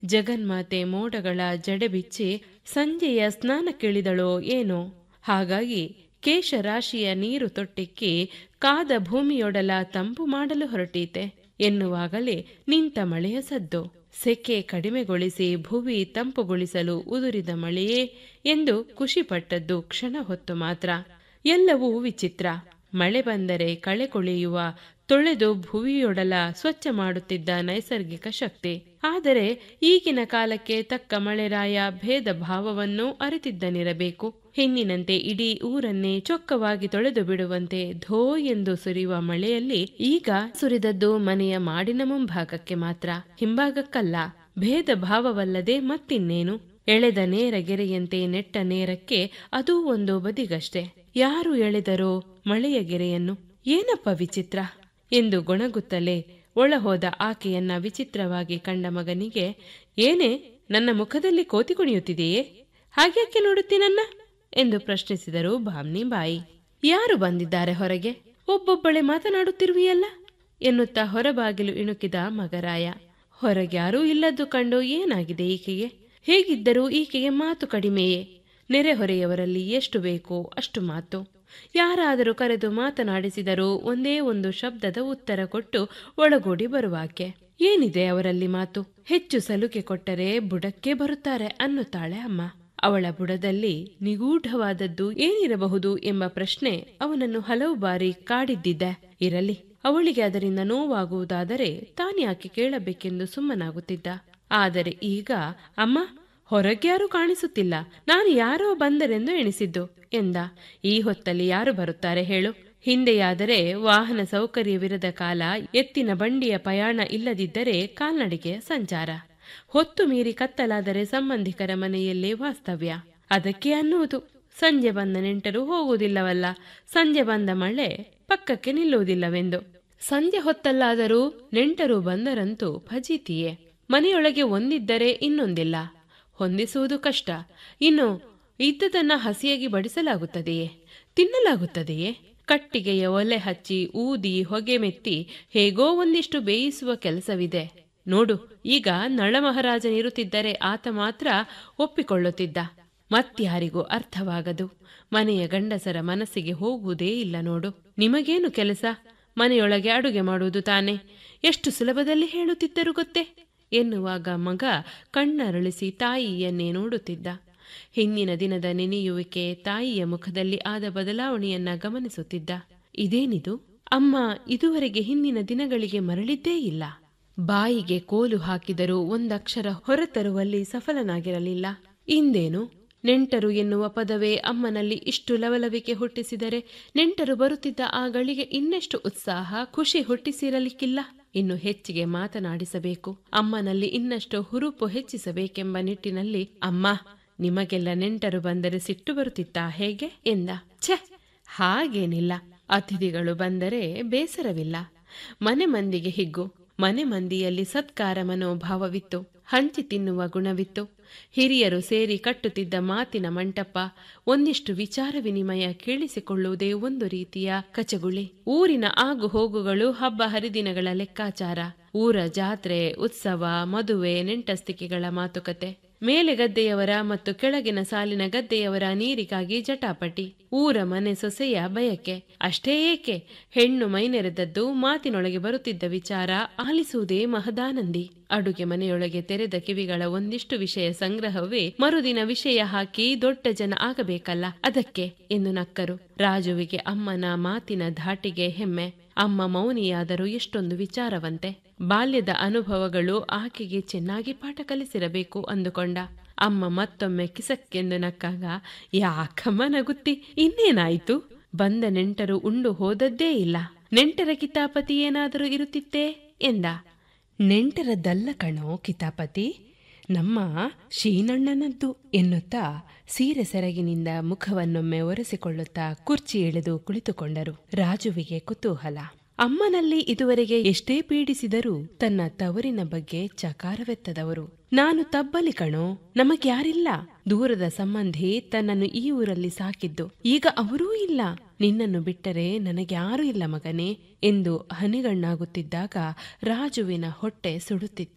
ಜಗನ್ಮಾತೆ ಮೋಡಗಳ ಜಡೆ ಬಿಚ್ಚಿ ಸಂಜೆಯ ಸ್ನಾನಕ್ಕಿಳಿದಳೋ ಏನೋ. ಹಾಗಾಗಿ ಕೇಶರಾಶಿಯ ನೀರು ತೊಟ್ಟಿಕ್ಕಿ ಕಾದ ಭೂಮಿಯೊಡಲ ತಂಪು ಮಾಡಲು ಹೊರಟೀತೆ ಎನ್ನುವಾಗಲೇ ನಿಂತ ಮಳೆಯ ಸದ್ದು. ಸೆಕೆ ಕಡಿಮೆಗೊಳಿಸಿ ಭುವಿ ತಂಪುಗೊಳಿಸಲು ಉದುರಿದ ಮಳೆಯೇ ಎಂದು ಖುಷಿಪಟ್ಟದ್ದು ಕ್ಷಣ ಹೊತ್ತು ಮಾತ್ರ. ಎಲ್ಲವೂ ವಿಚಿತ್ರ. ಮಳೆ ಬಂದರೆ ಕಳೆ ಕೊಳೆಯುವ, ತೊಳೆದು ಭುವಿಯೊಡಲ ಸ್ವಚ್ಛ ಮಾಡುತ್ತಿದ್ದ ನೈಸರ್ಗಿಕ ಶಕ್ತಿ. ಆದರೆ ಈಗಿನ ಕಾಲಕ್ಕೆ ತಕ್ಕ ಮಳೆರಾಯ ಭೇದ ಭಾವವನ್ನು ಅರಿತಿದ್ದನಿರಬೇಕು. ಹಿಂದಿನಂತೆ ಇಡೀ ಊರನ್ನೇ ಚೊಕ್ಕವಾಗಿ ತೊಳೆದು ಬಿಡುವಂತೆ ಧೋ ಎಂದು ಸುರಿಯುವ ಮಳೆಯಲ್ಲಿ ಈಗ ಸುರಿದದ್ದು ಮನೆಯ ಮಾಡಿನ ಮುಂಭಾಗಕ್ಕೆ ಮಾತ್ರ, ಹಿಂಭಾಗಕ್ಕಲ್ಲ. ಭೇದ ಭಾವವಲ್ಲದೆ ಮತ್ತಿನ್ನೇನು? ಎಳೆದ ನೇರ ಗೆರೆಯಂತೆ ನೆಟ್ಟ ನೇರಕ್ಕೆ ಅದೂ ಒಂದು ಬದಿಗಷ್ಟೆ. ಯಾರು ಎಳೆದರೋ ಮಳೆಯ ಗೆರೆಯನ್ನು? ಏನಪ್ಪ ವಿಚಿತ್ರ ಎಂದು ಗೊಣಗುತ್ತಲೇ ಒಳಹೋದ ಆಕೆಯನ್ನ ವಿಚಿತ್ರವಾಗಿ ಕಂಡ ಮಗನಿಗೆ, ಏನೇ ನನ್ನ ಮುಖದಲ್ಲಿ ಕೋತಿ ಕುಣಿಯುತ್ತಿದೆಯೇ? ಹಾಗ್ಯಾಕೆ ನೋಡುತ್ತೀನನ್ನ ಎಂದು ಪ್ರಶ್ನಿಸಿದರು ಭಾಮ್ನಿ ಬಾಯಿ. ಯಾರು ಬಂದಿದ್ದಾರೆ ಹೊರಗೆ? ಒಬ್ಬೊಬ್ಬಳೆ ಮಾತನಾಡುತ್ತಿರುವಿಯಲ್ಲ ಎನ್ನುತ್ತಾ ಹೊರಬಾಗಿಲು ಇಣುಕಿದ ಮಗರಾಯ. ಹೊರಗ್ಯಾರೂ ಇಲ್ಲದ್ದು ಕಂಡು ಏನಾಗಿದೆ ಈಕೆಗೆ? ಹೇಗಿದ್ದರೂ ಈಕೆಗೆ ಮಾತು ಕಡಿಮೆಯೇ. ನೆರೆಹೊರೆಯವರಲ್ಲಿ ಎಷ್ಟು ಬೇಕೋ ಅಷ್ಟು ಮಾತು. ಯಾರಾದರೂ ಕರೆದು ಮಾತನಾಡಿಸಿದರೂ ಒಂದೇ ಒಂದು ಶಬ್ದದ ಉತ್ತರ ಕೊಟ್ಟು ಒಳಗೂಡಿ ಬರುವಾಕೆ. ಏನಿದೆ ಅವರಲ್ಲಿ ಮಾತು? ಹೆಚ್ಚು ಸಲುಕೆ ಕೊಟ್ಟರೆ ಬುಡಕ್ಕೆ ಬರುತ್ತಾರೆ ಅನ್ನುತ್ತಾಳೆ ಅಮ್ಮ. ಅವಳ ಬುಡದಲ್ಲಿ ನಿಗೂಢವಾದದ್ದು ಏನಿರಬಹುದು ಎಂಬ ಪ್ರಶ್ನೆ ಅವನನ್ನು ಹಲವು ಬಾರಿ ಕಾಡಿದ್ದಿದೆ. ಇರಲಿ, ಅವಳಿಗೆ ಅದರಿಂದ ನೋವಾಗುವುದಾದರೆ ತಾನ್ಯಾಕೆ ಕೇಳಬೇಕೆಂದು ಸುಮ್ಮನಾಗುತ್ತಿದ್ದ. ಆದರೆ ಈಗ ಅಮ್ಮ, ಹೊರಗ್ಯಾರೂ ಕಾಣಿಸುತ್ತಿಲ್ಲ, ನಾನು ಯಾರೋ ಬಂದರೆಂದು ಎಣಿಸಿದ್ದು ಎಂದ. ಈ ಹೊತ್ತಲ್ಲಿ ಯಾರು ಬರುತ್ತಾರೆ ಹೇಳು? ಹಿಂದೆಯಾದರೆ ವಾಹನ ಸೌಕರ್ಯವಿರದ ಕಾಲ, ಎತ್ತಿನ ಬಂಡಿಯ ಪ್ರಯಾಣ ಇಲ್ಲದಿದ್ದರೆ ಕಾಲ್ನಡಿಗೆಯ ಸಂಚಾರ. ಹೊತ್ತು ಮೀರಿ ಕತ್ತಲಾದರೆ ಸಂಬಂಧಿಕರ ಮನೆಯಲ್ಲೇ ವಾಸ್ತವ್ಯ. ಅದಕ್ಕೆ ಅನ್ನುವುದು ಸಂಜೆ ಬಂದ ನೆಂಟರು ಹೋಗುವುದಿಲ್ಲವಲ್ಲ, ಸಂಜೆ ಬಂದ ಮಳೆ ಪಕ್ಕಕ್ಕೆ ನಿಲ್ಲುವುದಿಲ್ಲವೆಂದು. ಸಂಜೆ ಹೊತ್ತಲ್ಲಾದರೂ ನೆಂಟರು ಬಂದರಂತೂ ಫಜೀತಿಯೇ. ಮನೆಯೊಳಗೆ ಒಂದಿದ್ದರೆ ಇನ್ನೊಂದಿಲ್ಲ, ಹೊಂದಿಸುವುದು ಕಷ್ಟ. ಇನ್ನು ಇದ್ದದನ್ನ ಹಸಿಯಾಗಿ ಬಡಿಸಲಾಗುತ್ತದೆಯೇ? ತಿನ್ನಲಾಗುತ್ತದೆಯೇ? ಕಟ್ಟಿಗೆಯ ಒಲೆ ಹಚ್ಚಿ ಊದಿ ಹೊಗೆ ಮೆತ್ತಿ ಹೇಗೋ ಒಂದಿಷ್ಟು ಬೇಯಿಸುವ ಕೆಲಸವಿದೆ ನೋಡು. ಈಗ ನಳಮಹಾರಾಜನಿರುತ್ತಿದ್ದರೆ ಆತ ಮಾತ್ರ ಒಪ್ಪಿಕೊಳ್ಳುತ್ತಿದ್ದ, ಮತ್ಯಾರಿಗೂ ಅರ್ಥವಾಗದು. ಮನೆಯ ಗಂಡಸರ ಮನಸ್ಸಿಗೆ ಹೋಗುವುದೇ ಇಲ್ಲ ನೋಡು. ನಿಮಗೇನು ಕೆಲಸ? ಮನೆಯೊಳಗೆ ಅಡುಗೆ ಮಾಡುವುದು ತಾನೆ. ಎಷ್ಟು ಸುಲಭದಲ್ಲಿ ಹೇಳುತ್ತಿದ್ದರು ಗೊತ್ತೇ ಎನ್ನುವಾಗ ಮಗ ಕಣ್ಣರಳಿಸಿ ತಾಯಿಯನ್ನೇ ನೋಡುತ್ತಿದ್ದ. ಹಿಂದಿನ ದಿನದ ನೆನೆಯುವಿಕೆ, ತಾಯಿಯ ಮುಖದಲ್ಲಿ ಆದ ಬದಲಾವಣೆಯನ್ನ ಗಮನಿಸುತ್ತಿದ್ದ. ಇದೇನಿದು? ಅಮ್ಮ ಇದುವರೆಗೆ ಹಿಂದಿನ ದಿನಗಳಿಗೆ ಮರಳಿದ್ದೇ ಇಲ್ಲ. ಬಾಯಿಗೆ ಕೋಲು ಹಾಕಿದರೂ ಒಂದಕ್ಷರ ಹೊರತರುವಲ್ಲಿ ಸಫಲನಾಗಿರಲಿಲ್ಲ. ಇಂದೇನು? ನೆಂಟರು ಎನ್ನುವ ಪದವೇ ಅಮ್ಮನಲ್ಲಿ ಇಷ್ಟು ಲವಲವಿಕೆ ಹುಟ್ಟಿಸಿದರೆ ನೆಂಟರು ಬರುತ್ತಿದ್ದ ಆ ಗಳಿಗೆ ಇನ್ನೆಷ್ಟು ಉತ್ಸಾಹ, ಖುಷಿ ಹುಟ್ಟಿಸಿರಲಿಕ್ಕಿಲ್ಲ. ಇನ್ನು ಹೆಚ್ಚಿಗೆ ಮಾತನಾಡಿಸಬೇಕು, ಅಮ್ಮನಲ್ಲಿ ಇನ್ನಷ್ಟು ಹುರುಪು ಹೆಚ್ಚಿಸಬೇಕೆಂಬ ನಿಟ್ಟಿನಲ್ಲಿ, ಅಮ್ಮ, ನಿಮಗೆಲ್ಲ ನೆಂಟರು ಬಂದರೆ ಸಿಟ್ಟು ಬರುತ್ತಿತ್ತಾ ಹೇಗೆ ಎಂದ. ಛೆ, ಹಾಗೇನಿಲ್ಲ. ಅತಿಥಿಗಳು ಬಂದರೆ ಬೇಸರವಿಲ್ಲ. ಮನೆ ಮಂದಿಗೆ ಹಿಗ್ಗು. ಮನೆ ಮಂದಿಯಲ್ಲಿ ಸತ್ಕಾರ ಮನೋಭಾವವಿತ್ತು, ಹಂಚಿ ತಿನ್ನುವ ಗುಣವಿತ್ತು. ಹಿರಿಯರು ಸೇರಿ ಕಟ್ಟುತ್ತಿದ್ದ ಮಾತಿನ ಮಂಟಪ, ಒಂದಿಷ್ಟು ವಿಚಾರ ವಿನಿಮಯ ಕೇಳಿಸಿಕೊಳ್ಳುವುದೇ ಒಂದು ರೀತಿಯ ಕಚಗುಳಿ. ಊರಿನ ಆಗು ಹೋಗುಗಳು, ಹಬ್ಬ ಹರಿದಿನಗಳ ಲೆಕ್ಕಾಚಾರ, ಊರ ಜಾತ್ರೆ, ಉತ್ಸವ, ಮದುವೆ, ನೆಂಟಸ್ತಿಕೆಗಳ ಮಾತುಕತೆ, ಮೇಲೆ ಗದ್ದೆಯವರ ಮತ್ತು ಕೆಳಗಿನ ಸಾಲಿನ ಗದ್ದೆಯವರ ನೀರಿಗಾಗಿ ಜಟಾಪಟಿ, ಊರ ಮನೆ ಸೊಸೆಯ ಬಯಕೆ. ಅಷ್ಟೇ ಏಕೆ, ಹೆಣ್ಣು ಮೈನೆರೆದದ್ದು, ಮಾತಿನೊಳಗೆ ಬರುತ್ತಿದ್ದ ವಿಚಾರ ಆಲಿಸುವುದೇ ಮಹದಾನಂದಿ. ಅಡುಗೆ ಮನೆಯೊಳಗೆ ತೆರೆದ ಕಿವಿಗಳ ಒಂದಿಷ್ಟು ವಿಷಯ ಸಂಗ್ರಹವೇ ಮರುದಿನ ವಿಷಯ ಹಾಕಿ ದೊಡ್ಡ ಜನ ಆಗಬೇಕಲ್ಲ, ಅದಕ್ಕೆ ಎಂದು ನಕ್ಕರು. ರಾಜುವಿಗೆ ಅಮ್ಮನ ಮಾತಿನ ಧಾಟಿಗೆ ಹೆಮ್ಮೆ. ಅಮ್ಮ ಮೌನಿಯಾದರೂ ಎಷ್ಟೊಂದು ವಿಚಾರವಂತೆ. ಬಾಲ್ಯದ ಅನುಭವಗಳು ಆಕೆಗೆ ಚೆನ್ನಾಗಿ ಪಾಠ ಕಲಿಸಿರಬೇಕು ಅಂದುಕೊಂಡ. ಅಮ್ಮ ಮತ್ತೊಮ್ಮೆ ಕಿಸಕ್ಕೆಂದು ನಕ್ಕಾಗ, ಯಾಕಮ್ಮ ನಗುತ್ತಿ? ಇನ್ನೇನಾಯಿತು? ಬಂದ ನೆಂಟರು ಉಂಡು ಹೋದದ್ದೇ ಇಲ್ಲ. ನೆಂಟರ ಕಿತಾಪತಿ ಏನಾದರೂ ಇರುತ್ತಿತ್ತೇ ಎಂದ. ನೆಂಟರದ್ದಲ್ಲ ಕಣೋ ಕಿತಾಪತಿ, ನಮ್ಮ ಶೀನಣ್ಣನದ್ದು ಎನ್ನುತ್ತಾ ಸೀರೆ ಸೆರಗಿನಿಂದ ಮುಖವನ್ನೊಮ್ಮೆ ಒರೆಸಿಕೊಳ್ಳುತ್ತಾ ಕುರ್ಚಿ ಇಳಿದು ಕುಳಿತುಕೊಂಡರು. ರಾಜುವಿಗೆ ಕುತೂಹಲ. ಅಮ್ಮನಲ್ಲಿ ಇದುವರೆಗೆ ಎಷ್ಟೇ ಪೀಡಿಸಿದರೂ ತನ್ನ ತವರಿನ ಬಗ್ಗೆ ಚಕಾರವೆತ್ತದವರು. ನಾನು ತಬ್ಬಲಿ ಕಣೋ, ನಮಗ್ಯಾರಿಲ್ಲ. ದೂರದ ಸಂಬಂಧಿ ತನ್ನನ್ನು ಈ ಊರಲ್ಲಿ ಸಾಕಿದ್ದು, ಈಗ ಅವರೂ ಇಲ್ಲ. ನಿನ್ನನ್ನು ಬಿಟ್ಟರೆ ನನಗ್ಯಾರೂ ಇಲ್ಲ ಮಗನೇ ಎಂದು ಹನಿಗಣ್ಣಾಗುತ್ತಿದ್ದಾಗ ರಾಜುವಿನ ಹೊಟ್ಟೆ ಸುಡುತ್ತಿತ್ತು.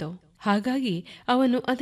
ಹಾಗಾಗಿ ಅವನು